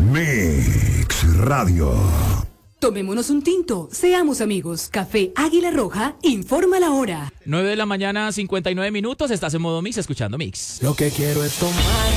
Mix Radio. Tomémonos un tinto, seamos amigos. Café Águila Roja informa la hora. 9 de la mañana, 59 minutos. Estás en modo Mix, escuchando Mix. Lo que quiero es tomar